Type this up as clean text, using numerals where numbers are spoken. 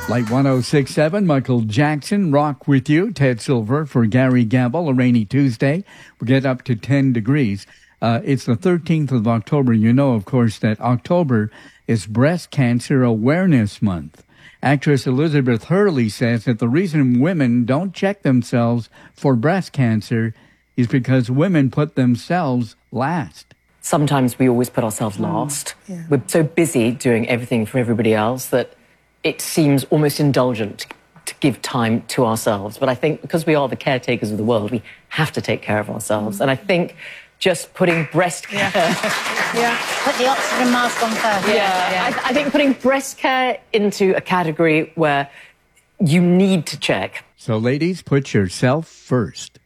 Light 106.7, Michael Jackson, Rock With You, Ted Silver for Gary Gamble, a rainy Tuesday. We get up to 10 degrees. It's the 13th of October. You know, of course, that October is Breast Cancer Awareness Month. Actress Elizabeth Hurley says that the reason women don't check themselves for breast cancer is because women put themselves last. Sometimes we always put ourselves last. Yeah. We're so busy doing everything for everybody else that it seems almost indulgent to give time to ourselves. But I think because we are the caretakers of the world, we have to take care of ourselves. And I think just putting breast care... Yeah. Put the oxygen mask on first. I think putting breast care into a category where you need to check. So, ladies, put yourself first.